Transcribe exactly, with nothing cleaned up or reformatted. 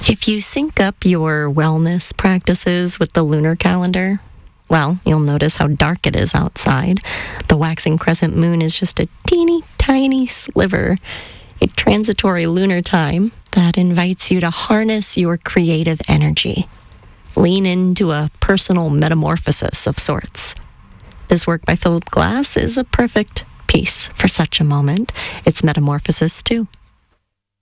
If you sync up your wellness practices with the lunar calendar, well, you'll notice how dark it is outside. The waxing crescent moon is just a teeny tiny sliver, a transitory lunar time that invites you to harness your creative energy. Lean into a personal metamorphosis of sorts. This work by Philip Glass is a perfect piece for such a moment. It's Metamorphosis too.